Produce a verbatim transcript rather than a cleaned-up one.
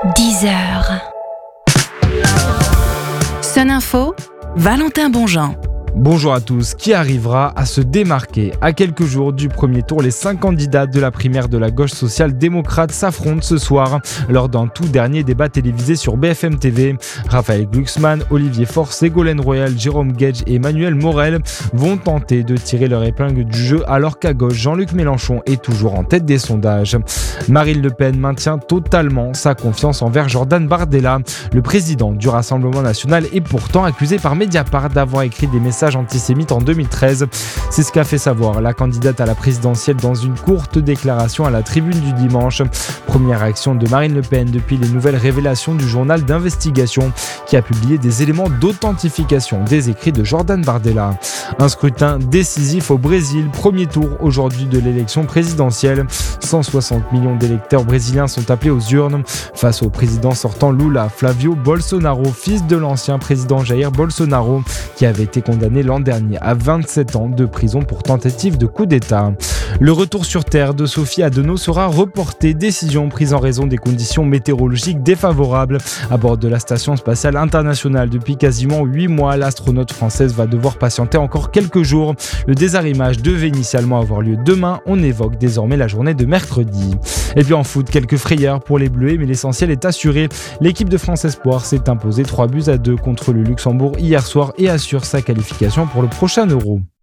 dix heures. Sun Info, Valentin Bonjean. Bonjour à tous. Qui arrivera à se démarquer ? À quelques jours du premier tour, les cinq candidats de la primaire de la gauche social-démocrate s'affrontent ce soir lors d'un tout dernier débat télévisé sur B F M T V. Raphaël Glucksmann, Olivier Faure, Ségolène Royal, Jérôme Guedj et Emmanuel Morel vont tenter de tirer leur épingle du jeu alors qu'à gauche, Jean-Luc Mélenchon est toujours en tête des sondages. Marine Le Pen maintient totalement sa confiance envers Jordan Bardella. Le président du Rassemblement national est pourtant accusé par Mediapart d'avoir écrit des messages antisémite en deux mille treize. C'est ce qu'a fait savoir la candidate à la présidentielle dans une courte déclaration à la Tribune du dimanche. Première réaction de Marine Le Pen depuis les nouvelles révélations du journal d'investigation qui a publié des éléments d'authentification des écrits de Jordan Bardella. Un scrutin décisif au Brésil, premier tour aujourd'hui de l'élection présidentielle. cent soixante millions d'électeurs brésiliens sont appelés aux urnes face au président sortant Lula Flavio Bolsonaro, fils de l'ancien président Jair Bolsonaro, qui avait été condamné l'an dernier à vingt-sept ans de prison pour tentative de coup d'État. Le retour sur Terre de Sophie Adenau sera reporté, décision prise en raison des conditions météorologiques défavorables à bord de la Station spatiale internationale. Depuis quasiment huit mois, l'astronaute française va devoir patienter encore quelques jours. Le désarrimage devait initialement avoir lieu demain, on évoque désormais la journée de mercredi. Et puis en foot, quelques frayeurs pour les Bleus, mais l'essentiel est assuré. L'équipe de France Espoir s'est imposée trois buts à deux contre le Luxembourg hier soir et assure sa qualification pour le prochain Euro.